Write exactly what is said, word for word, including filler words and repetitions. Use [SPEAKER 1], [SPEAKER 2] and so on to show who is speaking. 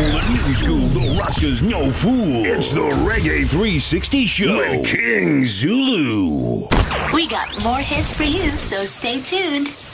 [SPEAKER 1] school and new school, the Rasta's no fool. It's the Reggae three sixty Show with King Zulu.
[SPEAKER 2] We got more hits for you, so stay tuned.